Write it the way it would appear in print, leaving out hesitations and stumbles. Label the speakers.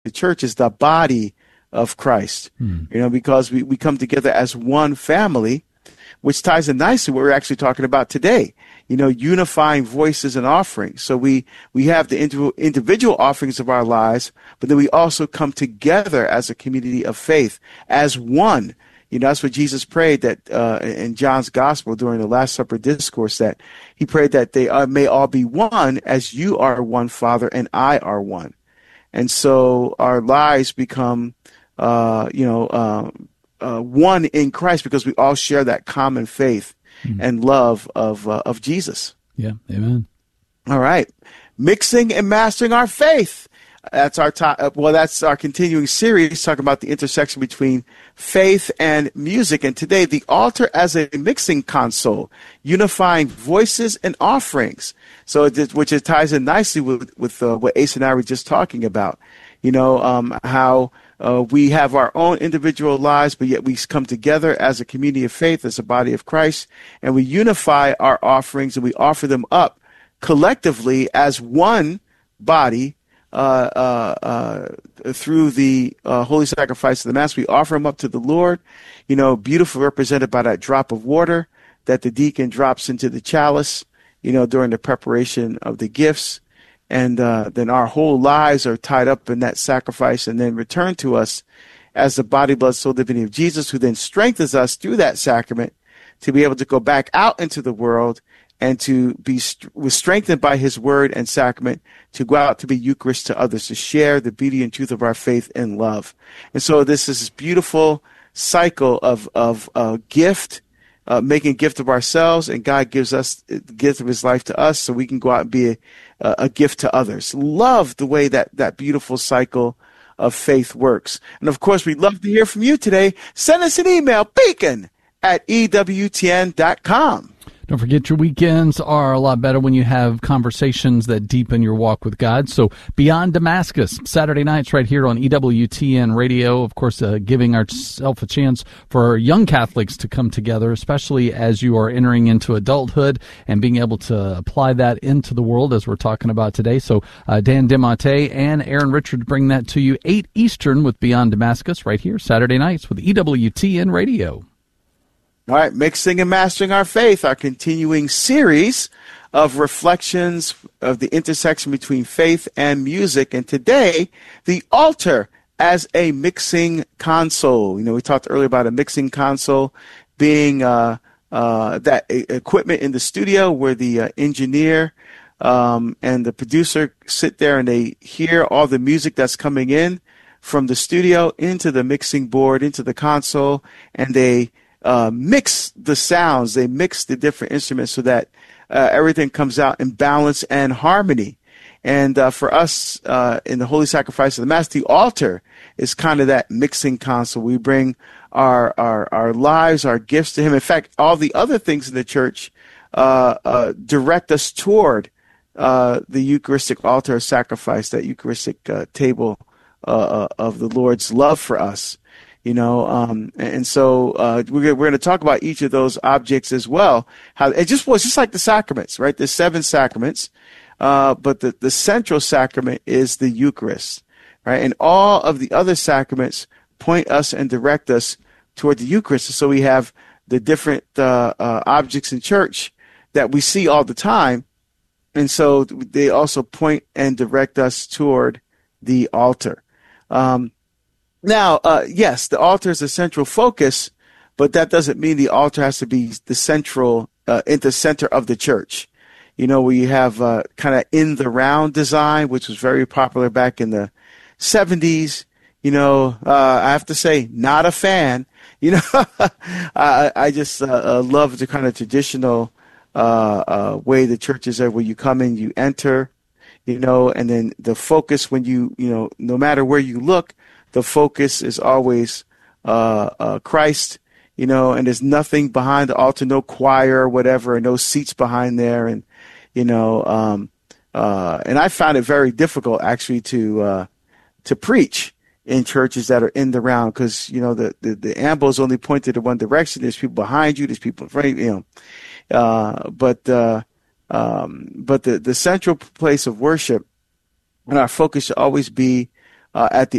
Speaker 1: the church is the body of Christ, because we come together as one family, which ties in nicely what we're actually talking about today, unifying voices and offerings. So we have the individual offerings of our lives, but then we also come together as a community of faith, as one. That's what Jesus prayed that in John's gospel during the Last Supper discourse, that he prayed that they may all be one as you are one, Father, and I are one. And so our lives become, one in Christ because we all share that common faith and love of Jesus.
Speaker 2: Yeah, amen.
Speaker 1: All right. Mixing and mastering our faith. That's our that's our continuing series talking about the intersection between faith and music. And today, the altar as a mixing console, unifying voices and offerings. So, which it ties in nicely with what Ace and I were just talking about. How we have our own individual lives, but yet we come together as a community of faith, as a body of Christ, and we unify our offerings and we offer them up collectively as one body. Through the holy sacrifice of the Mass, we offer them up to the Lord, beautifully represented by that drop of water that the deacon drops into the chalice, during the preparation of the gifts. And then our whole lives are tied up in that sacrifice and then returned to us as the body, blood, soul, divinity of Jesus, who then strengthens us through that sacrament to be able to go back out into the world and to be strengthened by his word and sacrament to go out to be Eucharist to others, to share the beauty and truth of our faith and love. And so this is this beautiful cycle of gift, making a gift of ourselves, and God gives us the gift of his life to us so we can go out and be a gift to others. Love the way that beautiful cycle of faith works. And of course, we'd love to hear from you today. Send us an email, beacon@ewtn.com.
Speaker 2: Don't forget, your weekends are a lot better when you have conversations that deepen your walk with God. So Beyond Damascus, Saturday nights right here on EWTN Radio. Of course, giving ourselves a chance for young Catholics to come together, especially as you are entering into adulthood and being able to apply that into the world as we're talking about today. So Dan DeMonte and Aaron Richards bring that to you 8 Eastern with Beyond Damascus right here Saturday nights with EWTN Radio.
Speaker 1: All right, Mixing and Mastering Our Faith, our continuing series of reflections of the intersection between faith and music. And today, the altar as a mixing console. We talked earlier about a mixing console being that equipment in the studio where the engineer and the producer sit there and they hear all the music that's coming in from the studio into the mixing board, into the console, and they mix the sounds, they mix the different instruments so that everything comes out in balance and harmony. And for us in the Holy Sacrifice of the Mass, the altar is kind of that mixing console. We bring our lives, our gifts to him. In fact, all the other things in the church direct us toward the Eucharistic altar of sacrifice, that Eucharistic table of the Lord's love for us. And so we're going to talk about each of those objects as well. How it just was just like the sacraments, right? There's 7 sacraments, but the central sacrament is the Eucharist, right? And all of the other sacraments point us and direct us toward the Eucharist. So we have the different objects in church that we see all the time, and so they also point and direct us toward the altar. Now, yes, the altar is a central focus, but that doesn't mean the altar has to be the central, in the center of the church. We have kind of in the round design, which was very popular back in the 70s. I have to say, not a fan. I just love the kind of traditional way the churches are, where you come in, you enter, and then the focus when no matter where you look, the focus is always Christ, and there's nothing behind the altar, no choir or whatever, and no seats behind there. And, and I found it very difficult actually to preach in churches that are in the round, because, the ambo is only pointed in one direction. There's people behind you, there's people in front of you, but the central place of worship and our focus should always be at the